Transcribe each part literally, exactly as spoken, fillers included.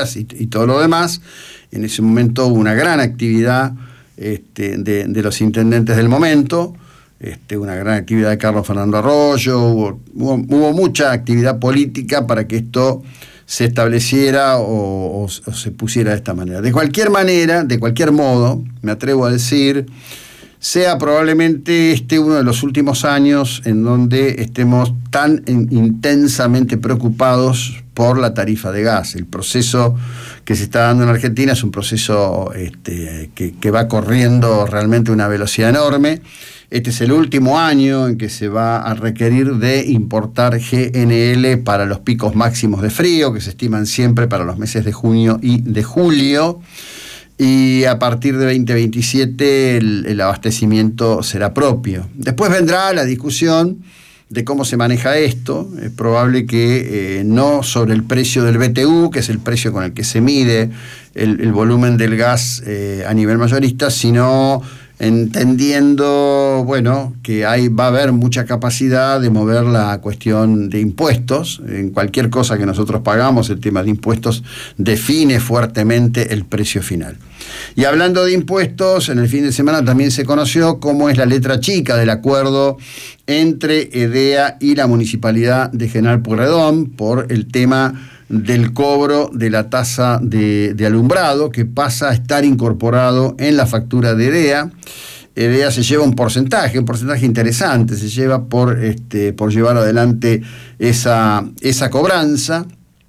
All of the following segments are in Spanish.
obras y, y todo lo demás. En ese momento hubo una gran actividad este, de, de los intendentes del momento, este, una gran actividad de Carlos Fernando Arroyo, hubo, hubo, hubo mucha actividad política para que esto se estableciera o, o, o se pusiera de esta manera. De cualquier manera, de cualquier modo, me atrevo a decir, sea probablemente este uno de los últimos años en donde estemos tan in, intensamente preocupados por la tarifa de gas. El proceso que se está dando en Argentina es un proceso este, que, que va corriendo realmente a una velocidad enorme. Este es el último año en que se va a requerir de importar G N L para los picos máximos de frío, que se estiman siempre para los meses de junio y de julio. Y a partir de veinte veintisiete el, el abastecimiento será propio. Después vendrá la discusión de cómo se maneja esto. Es probable que eh, no sobre el precio del B T U, que es el precio con el que se mide el, el volumen del gas eh, a nivel mayorista, sino entendiendo, bueno, que hay, va a haber mucha capacidad de mover la cuestión de impuestos. En cualquier cosa que nosotros pagamos, el tema de impuestos define fuertemente el precio final. Y hablando de impuestos, en el fin de semana también se conoció cómo es la letra chica del acuerdo entre EDEA y la Municipalidad de General Pueyrredón por el tema del cobro de la tasa de, de alumbrado, que pasa a estar incorporado en la factura de EDEA. EDEA se lleva un porcentaje, un porcentaje interesante, se lleva por, este, por llevar adelante esa, esa cobranza.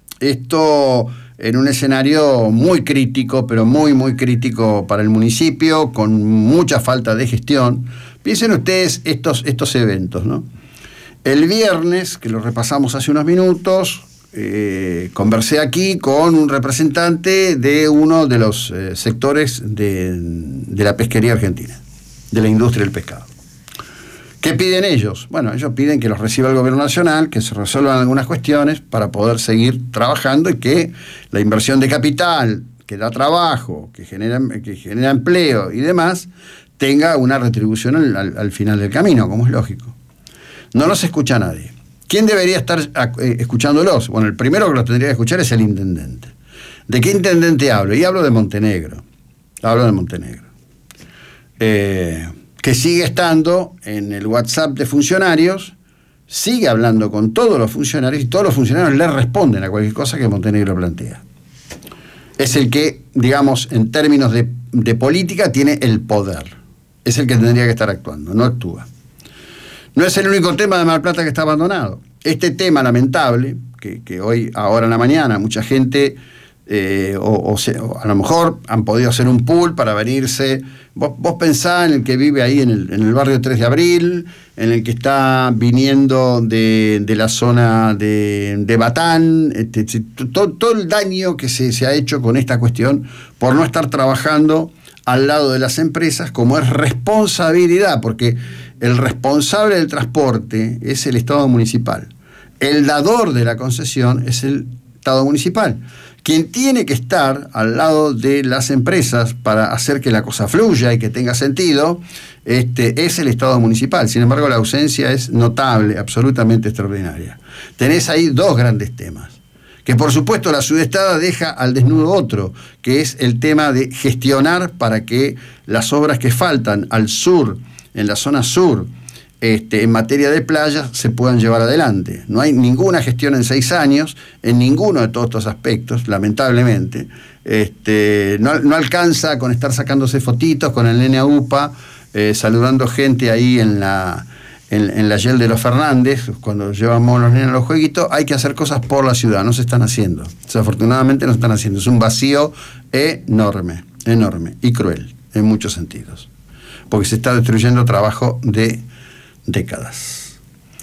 Esto en un escenario muy crítico, pero muy, muy crítico para el municipio, con mucha falta de gestión. Piensen ustedes estos, estos eventos, ¿no? El viernes, que lo repasamos hace unos minutos, Eh, conversé aquí con un representante de uno de los eh, sectores de, de la pesquería argentina, de la industria del pescado. ¿Qué piden ellos? Bueno, ellos piden que los reciba el gobierno nacional, que se resuelvan algunas cuestiones para poder seguir trabajando y que la inversión de capital, que da trabajo, que genera, que genera empleo y demás, tenga una retribución al, al, al final del camino, como es lógico. No los escucha nadie. ¿Quién debería estar escuchándolos? Bueno, el primero que los tendría que escuchar es el intendente. ¿De qué intendente hablo? Y hablo de Montenegro. Hablo de Montenegro. Eh, que sigue estando en el WhatsApp de funcionarios, sigue hablando con todos los funcionarios y todos los funcionarios le responden a cualquier cosa que Montenegro plantea. Es el que, digamos, en términos de, de política, tiene el poder. Es el que tendría que estar actuando, no actúa. No es el único tema de Mar del Plata que está abandonado. Este tema lamentable, que, que hoy, ahora en la mañana, mucha gente, eh, o, o, se, o a lo mejor han podido hacer un pool para venirse. Vos, vos pensás en el que vive ahí en el, en el barrio tres de abril, en el que está viniendo de, de la zona de, de Batán, este, todo, todo el daño que se, se ha hecho con esta cuestión por no estar trabajando al lado de las empresas como es responsabilidad, porque el responsable del transporte es el Estado municipal. El dador de la concesión es el Estado municipal. Quien tiene que estar al lado de las empresas para hacer que la cosa fluya y que tenga sentido, este, es el Estado municipal. Sin embargo, la ausencia es notable, absolutamente extraordinaria. Tenés ahí dos grandes temas, que por supuesto la sudestada deja al desnudo otro, que es el tema de gestionar para que las obras que faltan al sur, en la zona sur, este, en materia de playas, se puedan llevar adelante. No hay ninguna gestión en seis años, en ninguno de todos estos aspectos, lamentablemente. Este, no, no alcanza con estar sacándose fotitos con el nene a UPA, eh, saludando gente ahí en la, en, en la Yel de los Fernández, cuando llevamos los nenes a los jueguitos. Hay que hacer cosas por la ciudad, no se están haciendo. Desafortunadamente no se están haciendo. Es un vacío enorme, enorme y cruel, en muchos sentidos, porque se está destruyendo trabajo de décadas.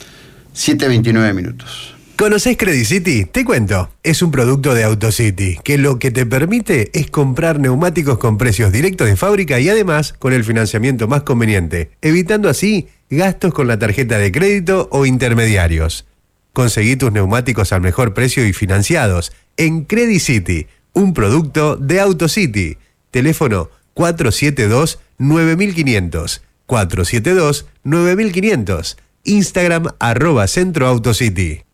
siete veintinueve minutos. ¿Conocés Credit City? Te cuento. Es un producto de AutoCity, que lo que te permite es comprar neumáticos con precios directos de fábrica y además con el financiamiento más conveniente, evitando así gastos con la tarjeta de crédito o intermediarios. Conseguí tus neumáticos al mejor precio y financiados en Credit City, un producto de AutoCity. Teléfono cuatro siete dos nueve cinco cero cero, cuatro siete dos nueve cinco cero cero. Instagram arroba Centro AutoCity.